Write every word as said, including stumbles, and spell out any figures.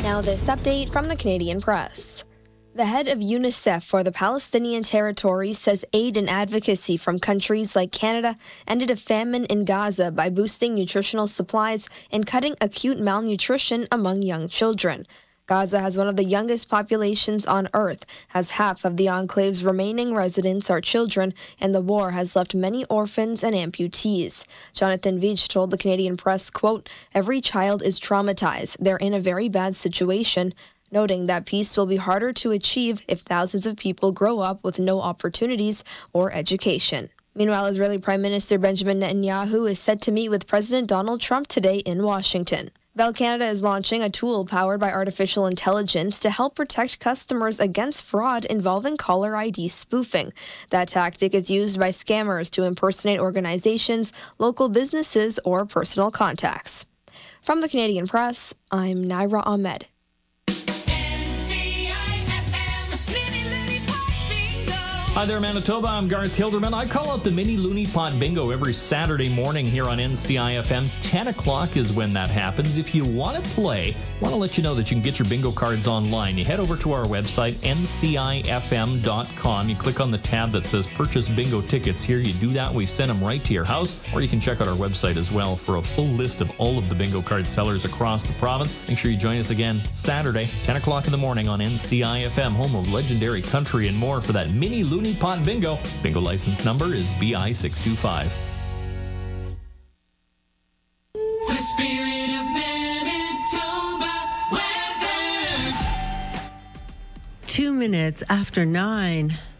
Now this update from the Canadian Press. The head of UNICEF for the Palestinian territories says aid and advocacy from countries like Canada ended a famine in Gaza by boosting nutritional supplies and cutting acute malnutrition among young children. Gaza has one of the youngest populations on Earth, as half of the enclave's remaining residents are children, and the war has left many orphans and amputees. Jonathan Veitch told the Canadian Press, quote, "Every child is traumatized. They're in a very bad situation," noting that peace will be harder to achieve if thousands of people grow up with no opportunities or education. Meanwhile, Israeli Prime Minister Benjamin Netanyahu is set to meet with President Donald Trump today in Washington. Bell Canada is launching a tool powered by artificial intelligence to help protect customers against fraud involving caller I D spoofing. That tactic is used by scammers to impersonate organizations, local businesses, or personal contacts. From the Canadian Press, I'm Naira Ahmed. Hi there, Manitoba. I'm Garth Hilderman. I call out the Mini Looney Pot Bingo every Saturday morning here on N C I F M. ten o'clock is when that happens. If you want to play, I want to let you know that you can get your bingo cards online. You head over to our website, N C I F M dot com. You click on the tab that says Purchase Bingo Tickets here. You do that, we send them right to your house. Or you can check out our website as well for a full list of all of the bingo card sellers across the province. Make sure you join us again Saturday, ten o'clock in the morning on N C I F M, home of legendary country and more for that Mini Looney Pot Bingo. Bingo license number is B I six two five. The spirit of Manitoba weather. Two minutes after nine.